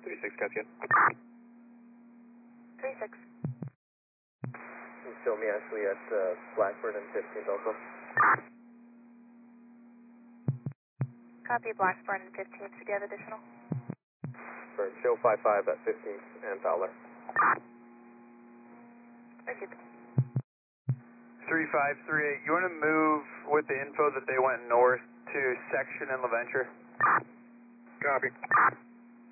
36, Cascade. 36. Can you show me Ashley at Blackburn and 15th also? Copy Blackburn and 15th. Do you have additional? Burn, show 55 at 15th and Fowler. Received. 3538, you want to move with the info that they went north to section in LaVenture? Copy.